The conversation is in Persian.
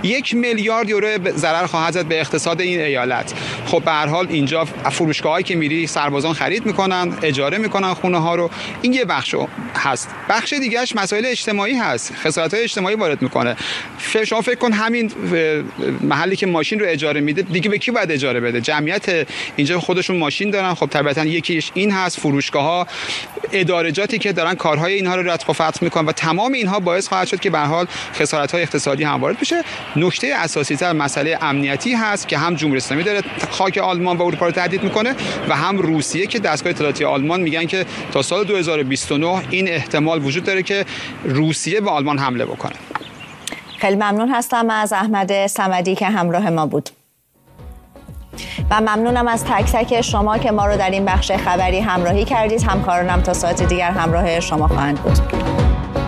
1 میلیارد یورو ضرر خواهد زد به اقتصاد این ایالت. خب به هر حال اینجا فروشگاهایی که میری سربازان خرید میکنن، اجاره میکنن خونه ها رو. این یه بخش هست. بخش دیگهش مسائل اجتماعی هست، خسارت‌های اجتماعی وارد میکنه. شما فکر کن همین محلی که ماشین رو اجاره میده دیگه به کی باید اجاره بده؟ جمعیت اینجا خودشون ماشین دارن، خب طبعا یکیش این هست. فروشگاه‌ها، ادارجاتی که دارن کارهای اینها رو رتق و فتق میکنن و تمام اینها باعث خواهد شد که به هر حال خسارت‌های اقتصادی هم وارد بشه. نکته اساسی‌تر مسئله امنیتی هست که هم جمهوری اسلامی داره خاک آلمان و اروپا رو تهدید میکنه و هم روسیه که دستگاه اطلاعاتی آلمان میگن که تا سال 2029 این احتمال وجود داره که روسیه به آلمان حمله بکنه. خیلی ممنون هستم از احمد صمدی که همراه ما بود و ممنونم از تک تک شما که ما رو در این بخش خبری همراهی کردید. همکارانم تا ساعت دیگر همراه شما خواهند بود.